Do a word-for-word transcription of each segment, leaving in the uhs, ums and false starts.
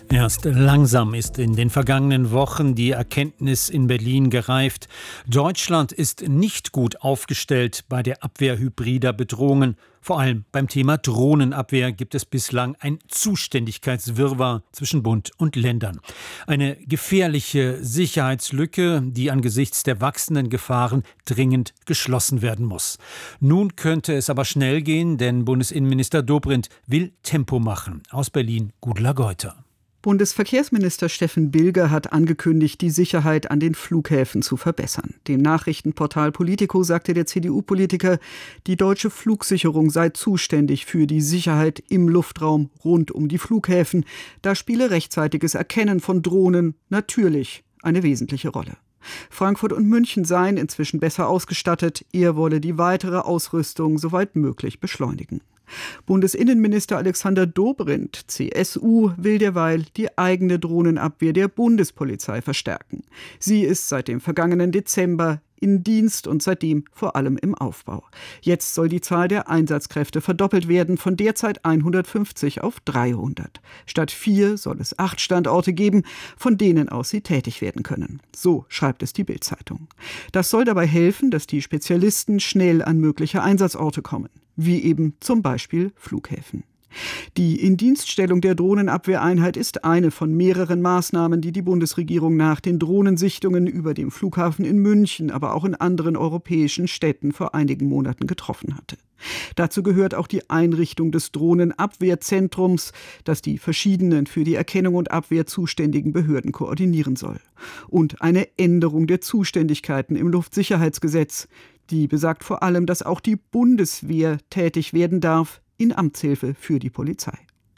Erst langsam ist in den vergangenen Wochen die Erkenntnis in Berlin gereift: Deutschland ist nicht gut aufgestellt bei der Abwehr hybrider Bedrohungen. Vor allem beim Thema Drohnenabwehr gibt es bislang ein Zuständigkeitswirrwarr zwischen Bund und Ländern. Eine gefährliche Sicherheitslücke, die angesichts der wachsenden Gefahren dringend geschlossen werden muss. Nun könnte es aber schnell gehen, denn Bundesinnenminister Dobrindt will Tempo machen. Aus Berlin, Gudula Geuter. Bundesverkehrsminister Steffen Bilger hat angekündigt, die Sicherheit an den Flughäfen zu verbessern. Dem Nachrichtenportal Politico sagte der C D U-Politiker, die deutsche Flugsicherung sei zuständig für die Sicherheit im Luftraum rund um die Flughäfen. Da spiele rechtzeitiges Erkennen von Drohnen natürlich eine wesentliche Rolle. Frankfurt und München seien inzwischen besser ausgestattet. Er wolle die weitere Ausrüstung soweit möglich beschleunigen. Bundesinnenminister Alexander Dobrindt, C S U, will derweil die eigene Drohnenabwehr der Bundespolizei verstärken. Sie ist seit dem vergangenen Dezember in Dienst und seitdem vor allem im Aufbau. Jetzt soll die Zahl der Einsatzkräfte verdoppelt werden, von derzeit hundertfünfzig auf dreihundert. Statt vier soll es acht Standorte geben, von denen aus sie tätig werden können. So schreibt es die Bild-Zeitung. Das soll dabei helfen, dass die Spezialisten schnell an mögliche Einsatzorte kommen, wie eben zum Beispiel Flughäfen. Die Indienststellung der Drohnenabwehreinheit ist eine von mehreren Maßnahmen, die die Bundesregierung nach den Drohnensichtungen über dem Flughafen in München, aber auch in anderen europäischen Städten vor einigen Monaten getroffen hatte. Dazu gehört auch die Einrichtung des Drohnenabwehrzentrums, das die verschiedenen für die Erkennung und Abwehr zuständigen Behörden koordinieren soll. Und eine Änderung der Zuständigkeiten im Luftsicherheitsgesetz. Die besagt vor allem, dass auch die Bundeswehr tätig werden darf in Amtshilfe für die Polizei.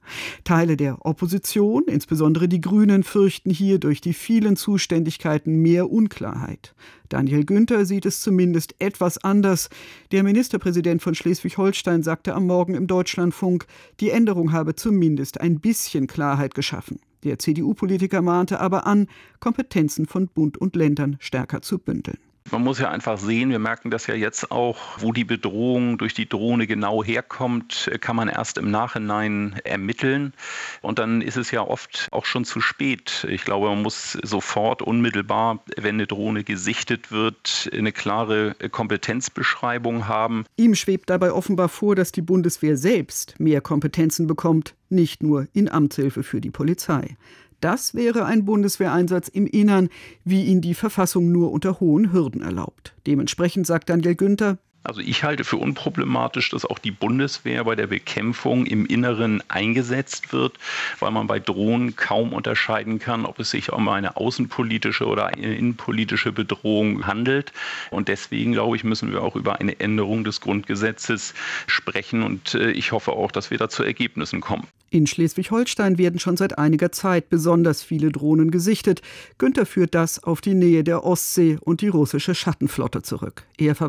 Teile der Opposition, insbesondere die Grünen, fürchten hier durch die vielen Zuständigkeiten mehr Unklarheit. Daniel Günther sieht es zumindest etwas anders. Der Ministerpräsident von Schleswig-Holstein sagte am Morgen im Deutschlandfunk, die Änderung habe zumindest ein bisschen Klarheit geschaffen. Der C D U-Politiker mahnte aber an, Kompetenzen von Bund und Ländern stärker zu bündeln. Man muss ja einfach sehen, wir merken das ja jetzt auch, wo die Bedrohung durch die Drohne genau herkommt, kann man erst im Nachhinein ermitteln. Und dann ist es ja oft auch schon zu spät. Ich glaube, man muss sofort, unmittelbar, wenn eine Drohne gesichtet wird, eine klare Kompetenzbeschreibung haben. Ihm schwebt dabei offenbar vor, dass die Bundeswehr selbst mehr Kompetenzen bekommt, nicht nur in Amtshilfe für die Polizei. Das wäre ein Bundeswehreinsatz im Innern, wie ihn die Verfassung nur unter hohen Hürden erlaubt. Dementsprechend sagt Daniel Günther: Also ich halte für unproblematisch, dass auch die Bundeswehr bei der Bekämpfung im Inneren eingesetzt wird, weil man bei Drohnen kaum unterscheiden kann, ob es sich um eine außenpolitische oder eine innenpolitische Bedrohung handelt. Und deswegen, glaube ich, müssen wir auch über eine Änderung des Grundgesetzes sprechen. Und ich hoffe auch, dass wir da zu Ergebnissen kommen. In Schleswig-Holstein werden schon seit einiger Zeit besonders viele Drohnen gesichtet. Günther führt das auf die Nähe der Ostsee und die russische Schattenflotte zurück. Er